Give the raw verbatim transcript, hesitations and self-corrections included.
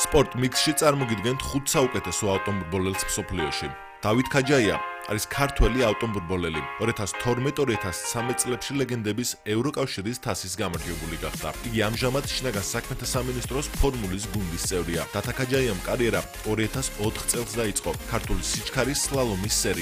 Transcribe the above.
სპორტ მიქსში წარმოგიდგენთ ხუთ საუკეთესო ავტომობილელს მსოფლიოში. დავით ქაჯაია არის ქართველი ავტომობილელი. ორი ათას თორმეტ ორი ათას ცხრამეტ წლებში ლეგენდების ევროკავშირის თასის გამარჯვებული გახდა. იგი ამჟამად შინაგან საქმეთა სამინისტროს ფორმულის გუნდის წევრია. დათა ქაჯაიამ კარიერა ორი ათას ოთხ წელს დაიწყო ქართული სიჩქარის სლალომის სერიაში.